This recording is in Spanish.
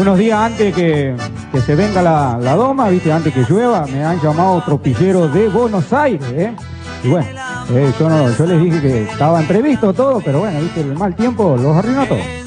unos días antes que se venga la doma, viste, antes que llueva, me han llamado tropilleros de Buenos Aires, ¿eh? Y bueno, yo les dije que estaba imprevisto todo, pero bueno, viste, el mal tiempo los arruinó todo.